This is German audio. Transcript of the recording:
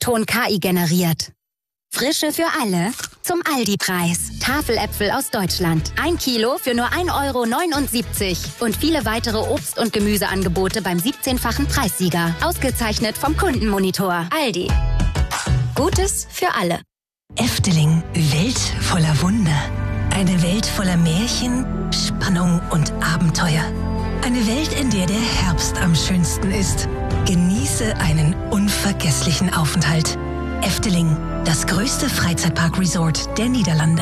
Ton KI generiert. Frische für alle zum Aldi-Preis. Tafeläpfel aus Deutschland. 1 Kilo für nur 1,79 € und viele weitere Obst- und Gemüseangebote beim 17-fachen Preissieger. Ausgezeichnet vom Kundenmonitor. Aldi. Gutes für alle. Efteling, Welt voller Wunder. Eine Welt voller Märchen, Spannung und Abenteuer. Eine Welt, in der der Herbst am schönsten ist. Genieße einen unvergesslichen Aufenthalt. Efteling, das größte Freizeitpark-Resort der Niederlande.